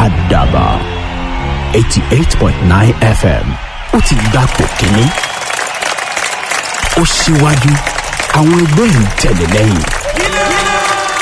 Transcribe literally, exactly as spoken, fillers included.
Àdàbà eighty eight point nine F M ó ti gbapò kínní. Ó ṣíwájú, àwọn ẹgbẹ́ ń tẹ̀lé lẹ́yìn.